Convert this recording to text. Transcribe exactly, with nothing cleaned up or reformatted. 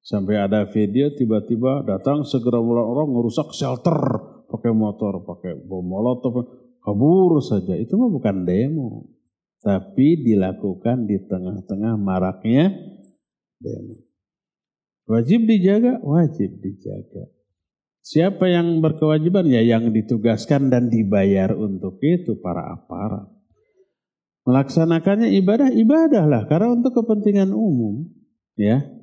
Sampai ada video tiba-tiba datang segera orang ngerusak shelter pakai motor, pakai bom molotov, kabur saja. Itu mah bukan demo, tapi dilakukan di tengah-tengah maraknya demo. Wajib dijaga, wajib dijaga. Siapa yang berkewajiban? Ya yang ditugaskan dan dibayar untuk itu, para aparat. Melaksanakannya ibadah, ibadahlah karena untuk kepentingan umum, ya.